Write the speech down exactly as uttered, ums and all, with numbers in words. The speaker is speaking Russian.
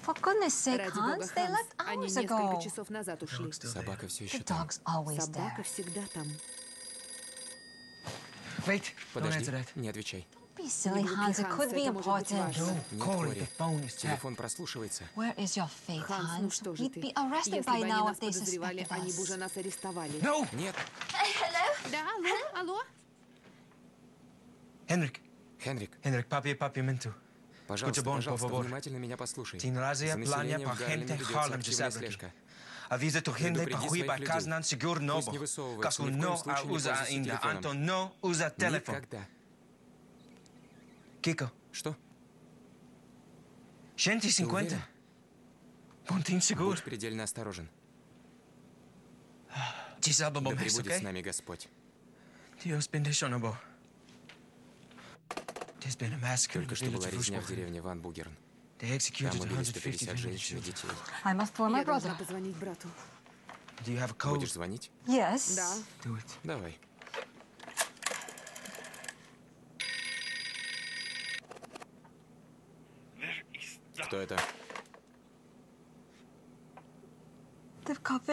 For goodness sake, Ради бога, Hans, they Ханс, left они hours несколько ago. часов назад ушли. Собака все The еще там. dog's always Собака there. всегда там. Wait, don't Подожди, answer that. не отвечай. Be silly, Не глупи, Hans. It Ханс, could be это может быть important. важно. No, Нет, Corey, Кори. the phone is tapped. Телефон прослушивается. Where is your faith, Ханс, ну Hans? что же We'd ты? be arrested Если by бы они now нас if they подозревали, suspected они бы уже us. нас арестовали. No! Нет, Да, алло, алло? Henrik, Хенрик, Henrik, papi, papi, mentu. пожалуйста, Escucha, bon, пожалуйста, por favor. внимательно меня послушай. Tin razia За plania населением pa в Гарлеме gente ведется Harlem активная Giuseppe. слежка. Avisa tu gente pa Предупреди hui своих ba людей. kaznan sigur Пусть nobo. не высовываются, Kasu ни в коем no a случае не usa пользуйся inda, телефоном. Anto no usa telefon. Никогда. Kiko, Что? cento e cinquenta. уверен? Pontin seguro. Будь предельно осторожен. Ci salva Да bom mes, пребудет с okay? нами Господь. Dios bendiciono bo. There's been a massacre in Только the что village была of резня в Rushmore. деревне Ван Бугерн. They Там executed убили one сто hundred fifty пятьдесят women and женщин и children. детей. I must phone my Я должна brother. позвонить брату. Do you have a code? Будешь звонить? Yes. Да. Do it. Давай. Кто это? They've got